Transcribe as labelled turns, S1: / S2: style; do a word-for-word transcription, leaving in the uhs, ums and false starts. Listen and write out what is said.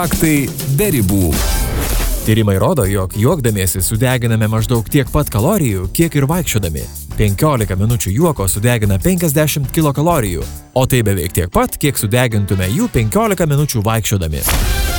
S1: Faktai be ribų. Tyrimai rodo, jog juokdamiesi sudeginame maždaug tiek pat kalorijų, kiek ir vaikščiodami. penkiolika minučių juoko sudegina penkiasdešimt kilokalorijų, o tai beveik tiek pat, kiek sudegintume jų penkiolika minučių vaikščiodami.